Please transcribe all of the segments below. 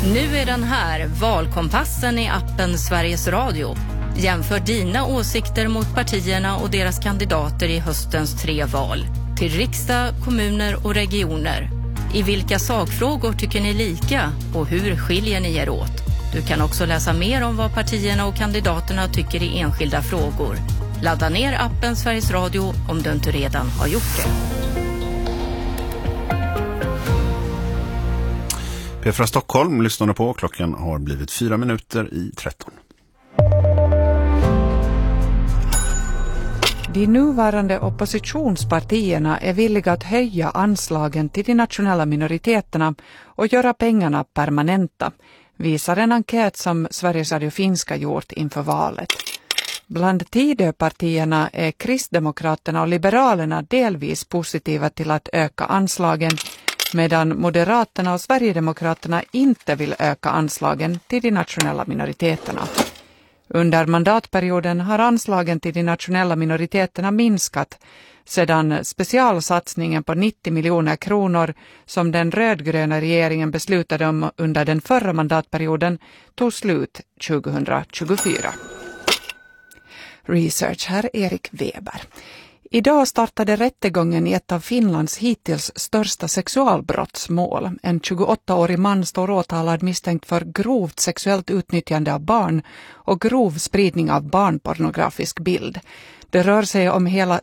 Nu är den här, valkompassen i appen Sveriges Radio. Jämför dina åsikter mot partierna och deras kandidater i höstens 3 val. Till riksdag, kommuner och regioner. I vilka sakfrågor tycker ni lika och hur skiljer ni er åt? Du kan också läsa mer om vad partierna och kandidaterna tycker i enskilda frågor. Ladda ner appen Sveriges Radio om du inte redan har gjort det. P4 Stockholm lyssnar på. Klockan har blivit 4:13. De nuvarande oppositionspartierna är villiga att höja anslagen till de nationella minoriteterna och göra pengarna permanenta, visar en enkät som Sveriges Radio Finska gjort inför valet. Bland Tidöpartierna är Kristdemokraterna och Liberalerna delvis positiva till att öka anslagen, medan Moderaterna och Sverigedemokraterna inte vill öka anslagen till de nationella minoriteterna. Under mandatperioden har anslagen till de nationella minoriteterna minskat sedan specialsatsningen på 90 miljoner kronor som den rödgröna regeringen beslutade om under den förra mandatperioden tog slut 2024. Researcher Erik Weber. Idag startade rättegången i ett av Finlands hittills största sexualbrottsmål. En 28-årig man står åtalad misstänkt för grovt sexuellt utnyttjande av barn och grov spridning av barnpornografisk bild. Det rör sig om hela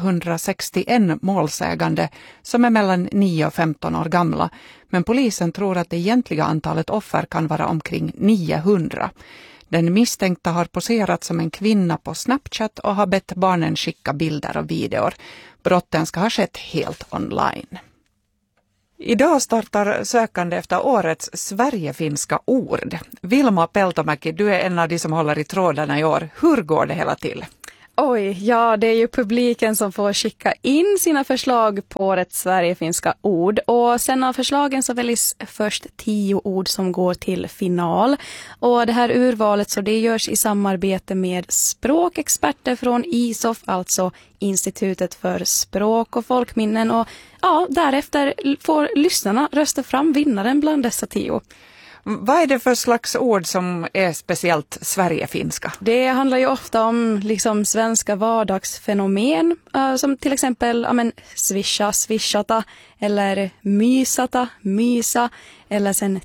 361 målsägande som är mellan 9 och 15 år gamla, men polisen tror att det egentliga antalet offer kan vara omkring 900. Den misstänkta har poserat som en kvinna på Snapchat och har bett barnen skicka bilder och videor. Brotten ska ha skett helt online. Idag startar sökande efter årets Sverigefinska ord. Vilma Peltomäki, du är en av de som håller i trådarna i år. Hur går det hela till? Oj, ja, det är ju publiken som får skicka in sina förslag på årets Sverigefinska ord, och sen av förslagen så väljs först 10 ord som går till final, och det här urvalet så det görs i samarbete med språkexperter från ISOF, alltså Institutet för språk och folkminnen, och ja, därefter får lyssnarna rösta fram vinnaren bland dessa 10. Vad är det för slags ord som är speciellt Sverigefinska? Det handlar ju ofta om liksom svenska vardagsfenomen, som till exempel swisha, swishata, eller mysata, mysa, eller sen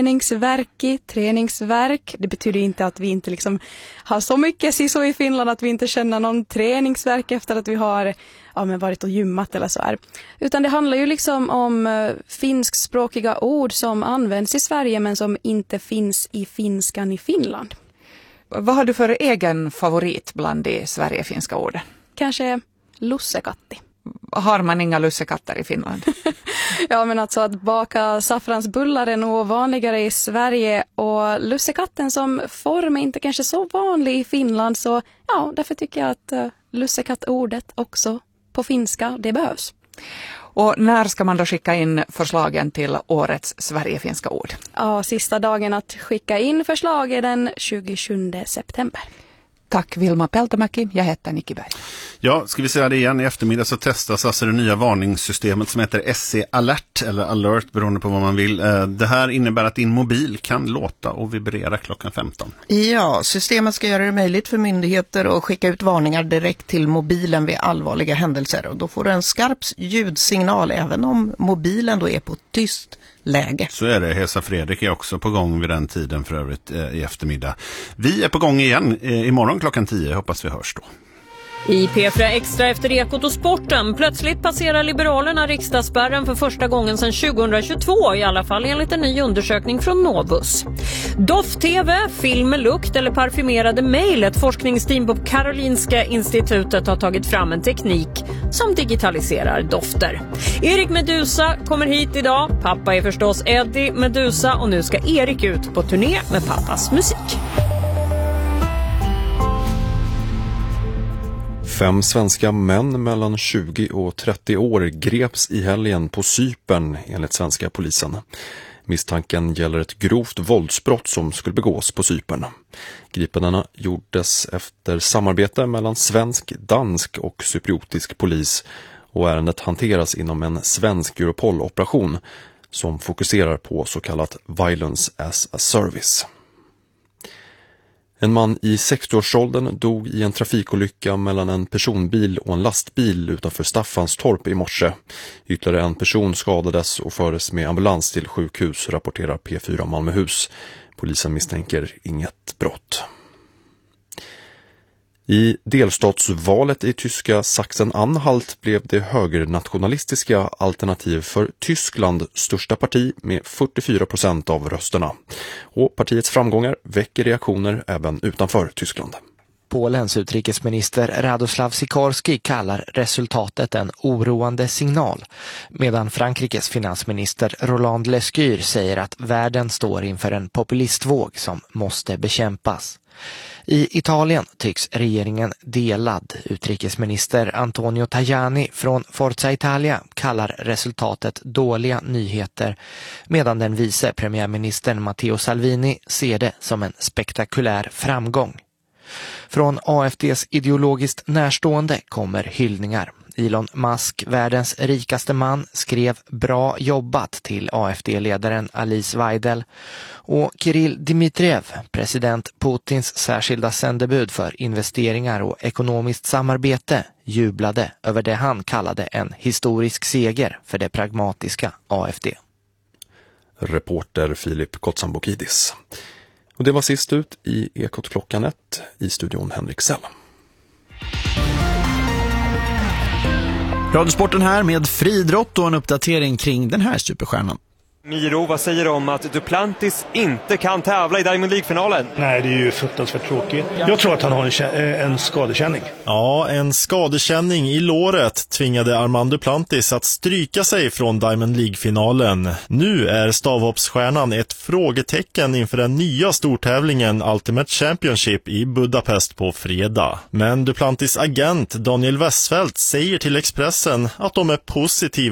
träningsverk. Det betyder inte att vi inte liksom har så mycket siso i Finland att vi inte känner någon träningsverk efter att vi har varit och gymmat eller så här. Utan det handlar ju liksom om finskspråkiga ord som används i Sverige men som inte finns i finskan i Finland. Vad har du för egen favorit bland de Sverigefinska orden? Kanske lussekatti. Har man inga lussekatter i Finland? Ja, men alltså att baka saffransbullar är nog vanligare i Sverige, och lussekatten som form är inte kanske så vanlig i Finland, så ja, därför tycker jag att lussekattordet också på finska, det behövs. Och när ska man då skicka in förslagen till årets Sverigefinska ord? Ja, sista dagen att skicka in förslag är den 27 september. Tack Vilma Peltomäki, jag heter Nicky Berg. Ja, ska vi säga det igen, i eftermiddag så testas alltså det nya varningssystemet som heter SC Alert eller Alert beroende på vad man vill. Det här innebär att din mobil kan låta och vibrera klockan 15. Ja, systemet ska göra det möjligt för myndigheter att skicka ut varningar direkt till mobilen vid allvarliga händelser, och då får du en skarp ljudsignal även om mobilen då är på tyst läge. Så är det. Hesa Fredrik är också på gång vid den tiden för övrigt i eftermiddag. Vi är på gång igen imorgon klockan 10. Hoppas vi hörs då. I P4 Extra efter Ekot och sporten. Plötsligt passerar Liberalerna riksdagsspärren för första gången sedan 2022, i alla fall enligt en ny undersökning från Novus. Doft-TV, film med lukt eller parfymerade mejl. Ett forskningsteam på Karolinska institutet har tagit fram en teknik som digitaliserar dofter. Erik Medusa kommer hit idag. Pappa är förstås Eddie Medusa, och nu ska Erik ut på turné med pappas musik. 5 svenska män mellan 20 och 30 år greps i helgen på Cypern enligt svenska polisen. Misstanken gäller ett grovt våldsbrott som skulle begås på Cypern. Gripandena gjordes efter samarbete mellan svensk, dansk och cypriotisk polis, och ärendet hanteras inom en svensk Europol-operation som fokuserar på så kallat violence as a service. En man i 60-årsåldern dog i en trafikolycka mellan en personbil och en lastbil utanför Staffanstorp i morse. Ytterligare en person skadades och fördes med ambulans till sjukhus, rapporterar P4 Malmöhus. Polisen misstänker inget brott. I delstatsvalet i tyska Sachsen-Anhalt blev det högernationalistiska Alternativ för Tyskland största parti med 44% av rösterna. Och partiets framgångar väcker reaktioner även utanför Tyskland. Polens utrikesminister Radoslav Sikorski kallar resultatet en oroande signal, medan Frankrikes finansminister Roland Lescure säger att världen står inför en populistvåg som måste bekämpas. I Italien tycks regeringen delad. Utrikesminister Antonio Tajani från Forza Italia kallar resultatet dåliga nyheter, medan den vice premiärministern Matteo Salvini ser det som en spektakulär framgång. Från AfDs ideologiskt närstående kommer hyllningar. Elon Musk, världens rikaste man, skrev bra jobbat till AfD-ledaren Alice Weidel, och Kirill Dmitriev, president Putins särskilda sändebud för investeringar och ekonomiskt samarbete, jublade över det han kallade en historisk seger för det pragmatiska AfD. Reporter Filip Kotsambokidis. Och det var sist ut i Ekot klockan 1, i studion Henrik Sell. Radiosporten här med friidrott och en uppdatering kring den här superstjärnan. Miro, vad säger du om att Duplantis inte kan tävla i Diamond League-finalen? Nej, det är ju fruktansvärt tråkigt. Jag tror att han har en skadekänning. Ja, en skadekänning i låret tvingade Armand Duplantis att stryka sig från Diamond League-finalen. Nu är stavhoppsstjärnan ett frågetecken inför den nya stortävlingen Ultimate Championship i Budapest på fredag. Men Duplantis agent Daniel Westfeldt säger till Expressen att de är positiva